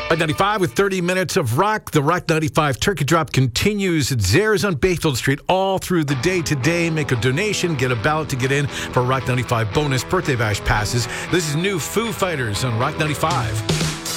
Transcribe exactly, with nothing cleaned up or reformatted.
Rock ninety-five with thirty minutes of rock. The Rock ninety-five Turkey Drop continues at Zares on Bayfield Street all through the day today. Make a donation, get a ballot to get in for Rock ninety-five bonus birthday bash passes. This is new Foo Fighters on Rock ninety-five.